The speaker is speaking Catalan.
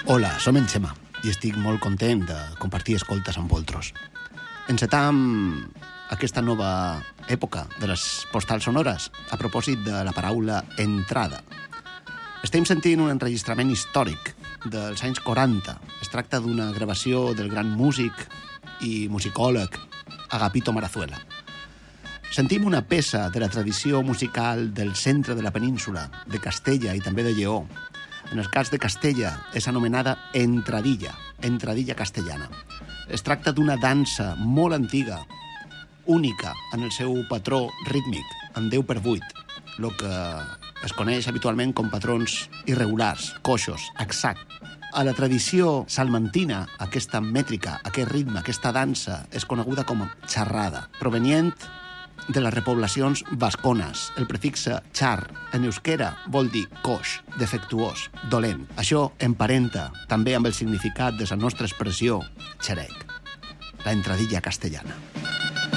Hola, som en Xema i estic molt content de compartir escoltes amb vosaltres. Encetam aquesta nova època de les postals sonores a propòsit de la paraula entrada. Estem sentint un enregistrament històric dels anys 40. Es tracta d'una gravació del gran músic i musicòleg Agapito Marazuela. Sentim una peça de la tradició musical del centre de la península, de Castella i també de Lleó. En el cas de Castella és anomenada entradilla, entradilla castellana. Es tracta d'una dansa molt antiga, única en el seu patró rítmic, en 10/8, el que es coneix habitualment com patrons irregulars, coixos, exact. A la tradició salmantina, aquesta mètrica, aquest ritme, aquesta dansa, és coneguda com xarrada, provenient de les repoblacions bascones. El prefixe char en euskera vol dir coix, defectuós, dolent. Això emparenta també amb el significat de la nostra expressió xerec, la entradilla castellana.